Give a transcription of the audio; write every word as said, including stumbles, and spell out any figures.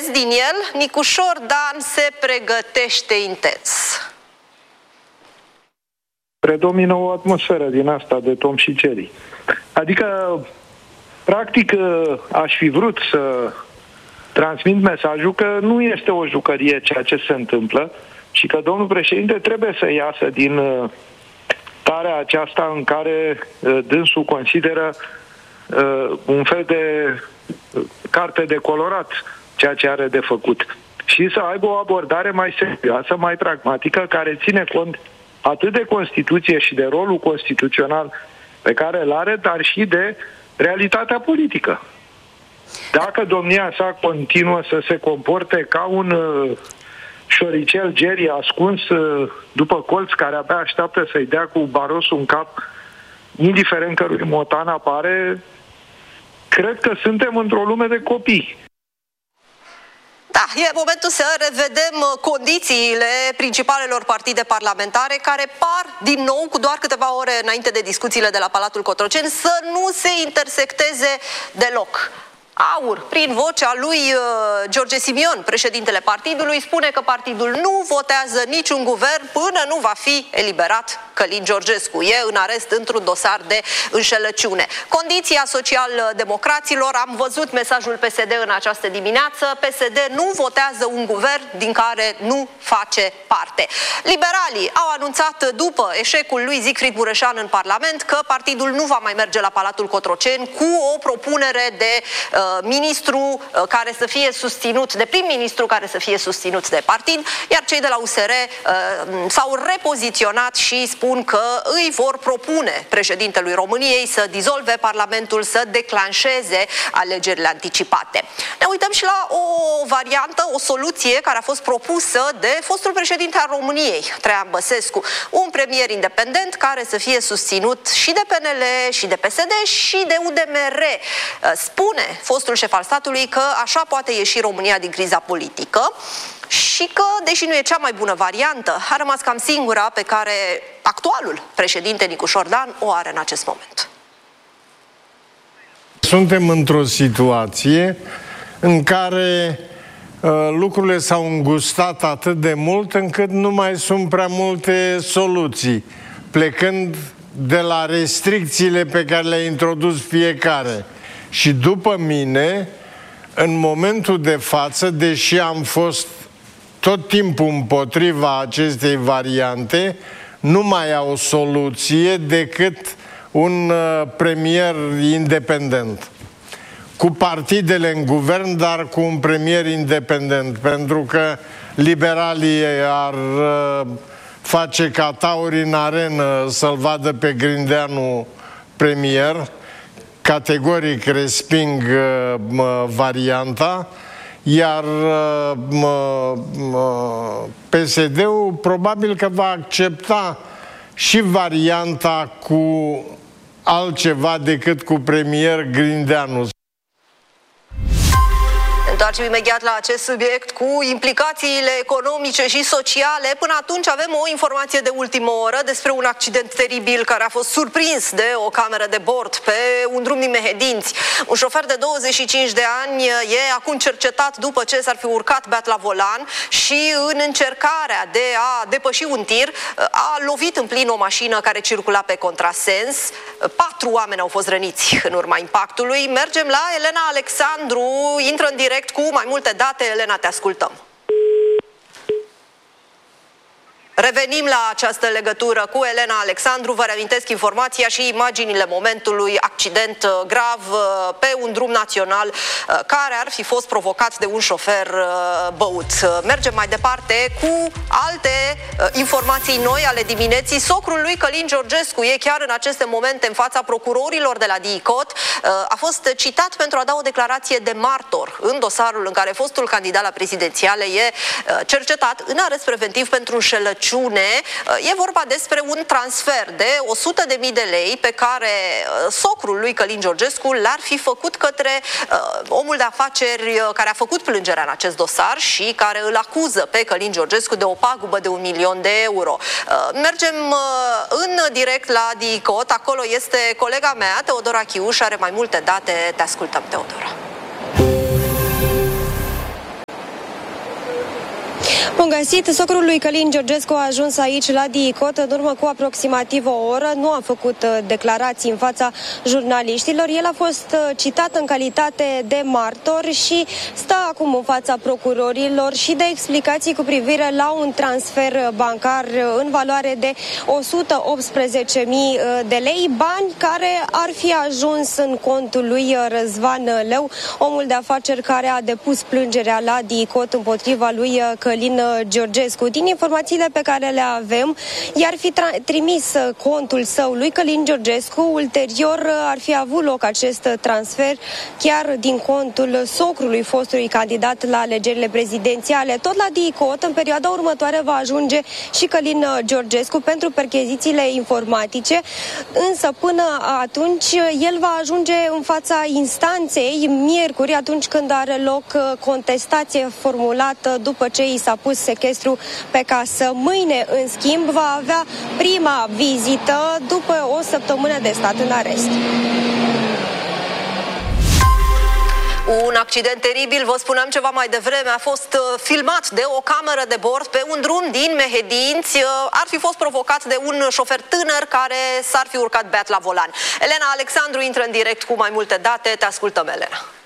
citez din el, Nicușor Dan se pregătește intens. Predomină o atmosferă din asta de Tom și Jerry. Adică, practic, aș fi vrut să transmit mesajul că nu este o jucărie ceea ce se întâmplă și că domnul președinte trebuie să iasă din starea aceasta în care dânsul consideră un fel de carte de colorat ceea ce are de făcut și să aibă o abordare mai serioasă, mai pragmatică, care ține cont atât de Constituție și de rolul constituțional pe care îl are, dar și de realitatea politică. Dacă domnia sa continuă să se comporte ca un uh, șoricel Jerry ascuns uh, după colț care abia așteaptă să-i dea cu barosul în cap, indiferent cărui motan apare, cred că suntem într-o lume de copii. Da, e momentul să revedem condițiile principalelor partide parlamentare care par, din nou, cu doar câteva ore înainte de discuțiile de la Palatul Cotroceni, să nu se intersecteze deloc. Aur, prin vocea lui George Simion, președintele partidului, spune că partidul nu votează niciun guvern până nu va fi eliberat Călin Georgescu. E în arest într-un dosar de înșelăciune. Condiția social-democraților, am văzut mesajul P S D în această dimineață, P S D nu votează un guvern din care nu face parte. Liberalii au anunțat după eșecul lui Siegfried Mureșan în Parlament că partidul nu va mai merge la Palatul Cotroceni cu o propunere de uh, ministru uh, care să fie susținut, de prim-ministru care să fie susținut de partid, iar cei de la U S R uh, s-au repoziționat și spun că îi vor propune președintelui României să dizolve Parlamentul, să declanșeze alegerile anticipate. Ne uităm și la o variantă, o soluție care a fost propusă de fostul președinte al României, Traian Băsescu, un premier independent care să fie susținut și de P N L, și de P S D, și de U D M R. Spune fostul șef al statului că așa poate ieși România din criza politică și că, deși nu e cea mai bună variantă, a rămas cam singura pe care actualul președinte Nicușor Dan o are în acest moment. Suntem într-o situație în care uh, lucrurile s-au îngustat atât de mult încât nu mai sunt prea multe soluții, plecând de la restricțiile pe care le-a introdus fiecare. Și după mine, în momentul de față, deși am fost tot timpul împotriva acestei variante, nu mai au soluție decât un uh, premier independent. Cu partidele în guvern, dar cu un premier independent. Pentru că liberalii ar uh, face ca tauri în arenă să-l vadă pe Grindeanu premier. Categoric resping uh, varianta, iar uh, uh, P S D-ul probabil că va accepta și varianta cu altceva decât cu premier Grindeanu. Întoarcem imediat la acest subiect cu implicațiile economice și sociale. Până atunci avem o informație de ultimă oră despre un accident teribil care a fost surprins de o cameră de bord pe un drum din Mehedinți. Un șofer de douăzeci și cinci de ani e acum cercetat după ce s-ar fi urcat beat la volan și în încercarea de a depăși un tir a lovit în plin o mașină care circula pe contrasens. Patru oameni au fost răniți în urma impactului. Mergem la Elena Alexandru, intră în direct cu mai multe date. Elena, te ascultăm. Revenim la această legătură cu Elena Alexandru. Vă reamintesc informația și imaginile momentului accident grav pe un drum național care ar fi fost provocat de un șofer băut. Mergem mai departe cu alte informații noi ale dimineții. Socrul lui Călin Georgescu e chiar în aceste momente în fața procurorilor de la DICOT. A fost citat pentru a da o declarație de martor în dosarul în care fostul candidat la prezidențiale e cercetat în arest preventiv pentru înșelăciune. E vorba despre un transfer de o sută de mii de lei pe care socrul lui Călin Georgescu l-ar fi făcut către uh, omul de afaceri care a făcut plângerea în acest dosar și care îl acuză pe Călin Georgescu de o pagubă de un milion de euro. Uh, mergem uh, în direct la DICOT. Acolo este colega mea, Teodora Chiuș, are mai multe date. Te ascultăm, Teodora. Bun găsit! Socrul lui Călin Georgescu a ajuns aici la DICOT în urmă cu aproximativ o oră. Nu a făcut declarații în fața jurnaliștilor. El a fost citat în calitate de martor și stă acum în fața procurorilor și de explicații cu privire la un transfer bancar în valoare de o sută optsprezece mii de lei, bani care ar fi ajuns în contul lui Răzvan Leu, omul de afaceri care a depus plângerea la DICOT împotriva lui Călin Georgescu. Din informațiile pe care le avem, i-ar fi trimis contul său lui Călin Georgescu, ulterior ar fi avut loc acest transfer chiar din contul socrului fostului candidat la alegerile prezidențiale. Tot la DICOT, în perioada următoare, va ajunge și Călin Georgescu pentru perchezițiile informatice, însă până atunci el va ajunge în fața instanței miercuri, atunci când are loc contestație formulată după ce i s-a pus sechestru pe casă. Mâine, în schimb, va avea prima vizită după o săptămână de stat în arest. Un accident teribil, vă spuneam ceva mai devreme, a fost filmat de o cameră de bord pe un drum din Mehedinți. Ar fi fost provocat de un șofer tânăr care s-ar fi urcat beat la volan. Elena Alexandru intră în direct cu mai multe date. Te ascultăm, Elena.